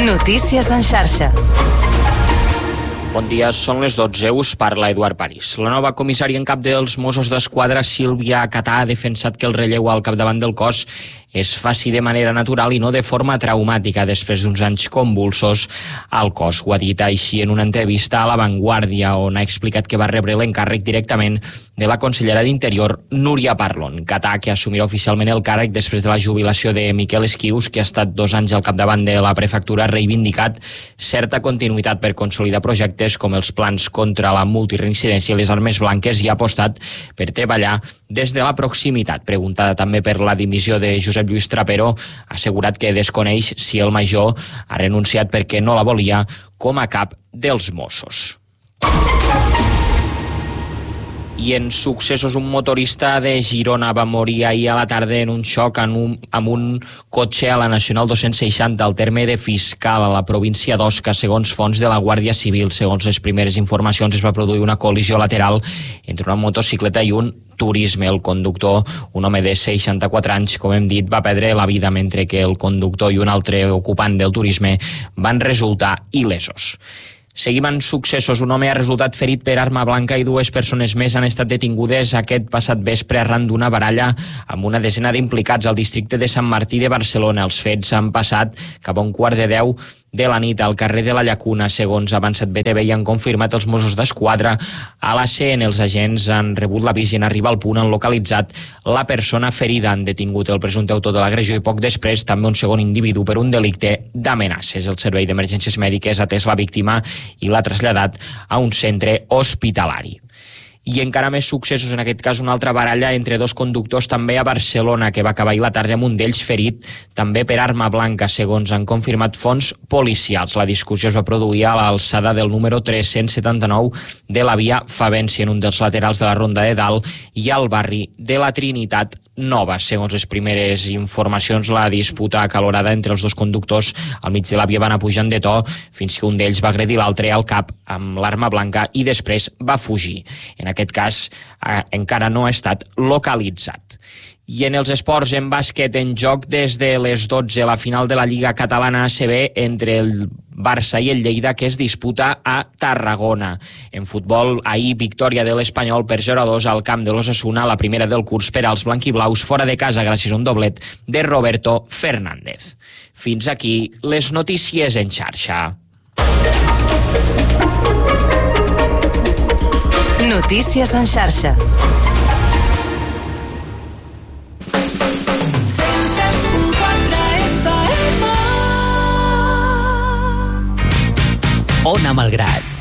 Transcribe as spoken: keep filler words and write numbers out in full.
Notícies en xarxa. Bon dia, són les dotze, us parla Eduard París. La nova comissària en cap dels Mossos d'Esquadra, Sílvia Catà, ha defensat que el relleu al capdavant del cos es faci de manera natural i no de forma traumàtica després d'uns anys convulsos al cos. Ho ha dit així en una entrevista a La Vanguardia, on ha explicat que va rebre l'encàrrec directament de la consellera d'Interior, Núria Parlon. Catà, que assumirà oficialment el càrrec després de la jubilació de Miquel Esquius, que ha estat dos anys al capdavant de la prefectura, ha reivindicat certa continuïtat per consolidar projectes com els plans contra la multireincidència i les armes blanques, i ha apostat per treballar des de la proximitat. Preguntada també per la dimissió de Josep Lluís Trapero, ha assegurat que desconeix si el major ha renunciat perquè no la volia com a cap dels Mossos. I en successos, un motorista de Girona va morir ahir a la tarda en un xoc amb un, amb un cotxe a la Nacional dos-cents seixanta al terme de Fiscal, a la província d'Osca. Segons fonts de la Guàrdia Civil, segons les primeres informacions, es va produir una col·lisió lateral entre una motocicleta i un turisme. El conductor, un home de seixanta-quatre anys, com hem dit, va perdre la vida, mentre que el conductor i un altre ocupant del turisme van resultar il·lesos. Seguim en successos. Un home ha resultat ferit per arma blanca i dues persones més han estat detingudes aquest passat vespre arran d'una baralla amb una desena d'implicats al districte de Sant Martí de Barcelona. Els fets han passat cap a un quart de deu de la nit al carrer de la Llacuna. Segons ha avançat B T V i han confirmat els Mossos d'Esquadra, a la C N els agents han rebut l'avís i en arribar al punt han localitzat la persona ferida. Han detingut el presumpte autor de l'agressió i poc després també un segon individu per un delicte d'amenaces. El servei d'emergències mèdiques ha atès la víctima i l'ha traslladat a un centre hospitalari. I encara més successos, en aquest cas una altra baralla entre dos conductors també a Barcelona, que va acabar ahir la tarda amb un d'ells ferit també per arma blanca, segons han confirmat fonts policials. La discussió es va produir a l'alçada del número tres-cents setanta-nou de la via Favència, en un dels laterals de la Ronda de Dalt i al barri de la Trinitat Nova. Segons les primeres informacions, la disputa acalorada entre els dos conductors al mig de la via va anar pujant de to fins que un d'ells va agredir l'altre al cap amb l'arma blanca i després va fugir. En aquest cas eh, encara no ha estat localitzat. I en els esports, en bàsquet, en joc des de les dotze, la final de la Lliga Catalana A C B entre el Barça i el Lleida, que es disputa a Tarragona. En futbol, ahir victòria de l'Espanyol per zero a dos al camp de l'Osasuna, la primera del curs per als blanquiblaus fora de casa gràcies a un doblet de Roberto Fernández. Fins aquí les notícies en xarxa. Notícies en xarxa. Ona Malgrat.